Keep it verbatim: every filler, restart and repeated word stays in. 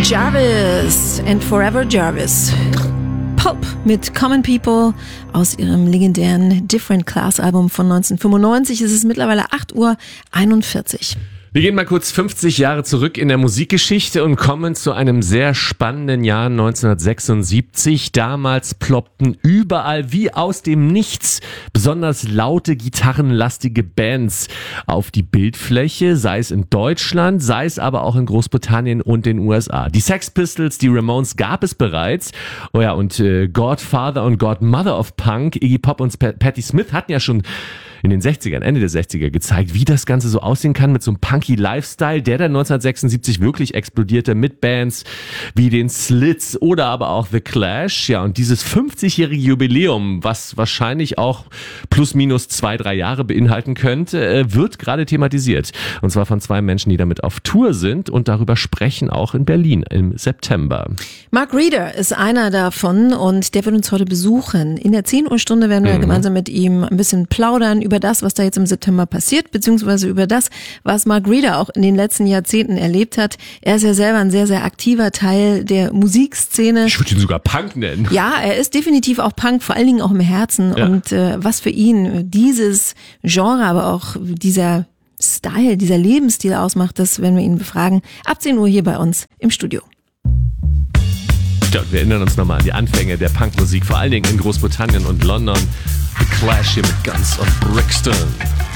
Jarvis and Forever Jarvis. Pop mit Common People aus ihrem legendären Different Class Album von neunzehnhundertfünfundneunzig. Es ist mittlerweile acht Uhr einundvierzig. Wir gehen mal kurz fünfzig Jahre zurück in der Musikgeschichte und kommen zu einem sehr spannenden Jahr neunzehnhundertsechsundsiebzig. Damals ploppten überall wie aus dem Nichts besonders laute, gitarrenlastige Bands auf die Bildfläche, sei es in Deutschland, sei es aber auch in Großbritannien und den U S A. Die Sex Pistols, die Ramones gab es bereits. Oh ja, und äh, Godfather und Godmother of Punk, Iggy Pop und P- Patti Smith hatten ja schon in den sechzigern, Ende der sechziger gezeigt, wie das Ganze so aussehen kann mit so einem punky Lifestyle, der dann neunzehnhundertsechsundsiebzig wirklich explodierte mit Bands wie den Slits oder aber auch The Clash. Ja, und dieses fünfzigjährige Jubiläum, was wahrscheinlich auch plus minus zwei, drei Jahre beinhalten könnte, wird gerade thematisiert. Und zwar von zwei Menschen, die damit auf Tour sind und darüber sprechen, auch in Berlin im September. Mark Reeder ist einer davon und der wird uns heute besuchen. In der zehn Uhr Stunde werden wir mhm. gemeinsam mit ihm ein bisschen plaudern über das, was da jetzt im September passiert, beziehungsweise über das, was Mark Reeder auch in den letzten Jahrzehnten erlebt hat. Er ist ja selber ein sehr, sehr aktiver Teil der Musikszene. Ich würde ihn sogar Punk nennen. Ja, er ist definitiv auch Punk, vor allen Dingen auch im Herzen. Ja. Und äh, was für ihn dieses Genre, aber auch dieser Style, dieser Lebensstil ausmacht, das werden wir ihn befragen. Ab zehn Uhr hier bei uns im Studio. Ja, wir erinnern uns nochmal an die Anfänge der Punkmusik, vor allen Dingen in Großbritannien und London. The Clash hier mit Guns of Brixton.